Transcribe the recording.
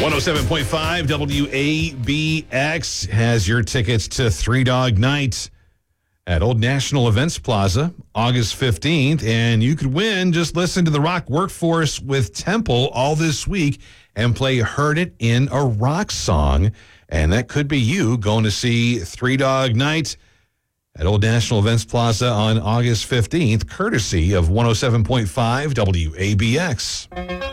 107.5 WABX has your tickets to Three Dog Night at Old National Events Plaza, August 15th. And you could win. Just listen to the Rock Workforce with Temple all this week and play Heard It in a Rock Song. And that could be you going to see Three Dog Night at Old National Events Plaza on August 15th, courtesy of 107.5 WABX.